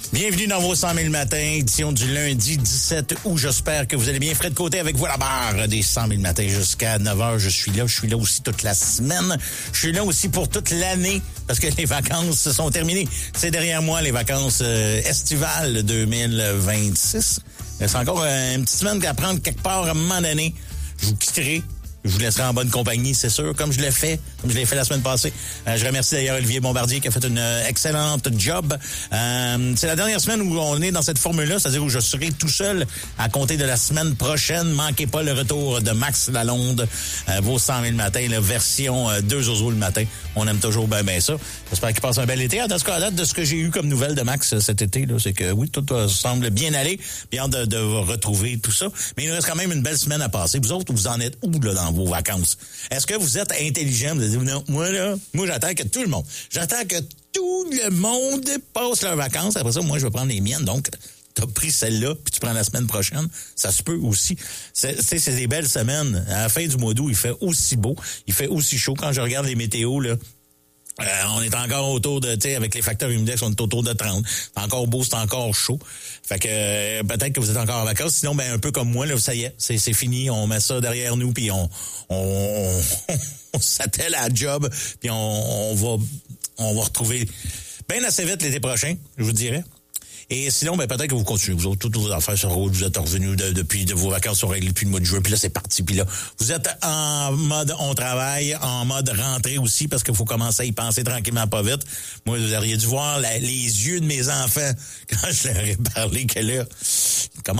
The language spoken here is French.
Bienvenue dans vos 100 000 matins, édition du lundi 17 août. J'espère que vous allez bien. Fred Côté avec vous à la barre des 100 000 matins jusqu'à 9h. Je suis là aussi toute la semaine. Je suis là aussi pour toute l'année parce que les vacances sont terminées. C'est derrière moi les vacances estivales 2026. C'est encore une petite semaine à prendre quelque part à un moment donné. Je vous quitterai. Je vous laisserai en bonne compagnie, c'est sûr, comme je l'ai fait la semaine passée. Je remercie d'ailleurs Olivier Bombardier qui a fait une excellente job. C'est la dernière semaine où on est dans cette formule-là, c'est-à-dire où je serai tout seul à compter de la semaine prochaine. Manquez pas le retour de Max Lalonde, vos 100 000 matins, la version 2 zozos le matin. On aime toujours bien ça. J'espère qu'il passe un bel été. Dans ce cas-là, de ce que j'ai eu comme nouvelle de Max cet été, là, c'est que oui, tout semble bien aller. Bien de retrouver tout ça. Mais il nous reste quand même une belle semaine à passer. Vous autres, vous en êtes où là dans vos vacances? Est-ce que vous êtes intelligent? Vous dites, non, moi, j'attends que tout le monde passe leurs vacances. Après ça, moi, je vais prendre les miennes. Donc, t'as pris celle-là, puis tu prends la semaine prochaine. Ça se peut aussi. C'est des belles semaines. À la fin du mois d'août, il fait aussi beau. Il fait aussi chaud. Quand je regarde les météos, là, on est encore autour de, tu sais, avec les facteurs humidex, on est autour de 30. C'est encore beau, c'est encore chaud. Fait que peut-être que vous êtes encore en vacances. Sinon, un peu comme moi, là, ça y est, c'est fini. On met ça derrière nous, puis on s'attelle à la job, puis on va retrouver bien assez vite l'été prochain, je vous dirais. Et sinon, peut-être que vous continuez. Vous autres, toutes vos affaires sur route, vous êtes revenus depuis de vos vacances sont réglées depuis le mois de juin, puis là, c'est parti. Puis là, vous êtes en mode on travaille, en mode rentrée aussi, parce qu'il faut commencer à y penser tranquillement, pas vite. Moi, vous auriez dû voir les yeux de mes enfants quand je leur ai parlé que là, comment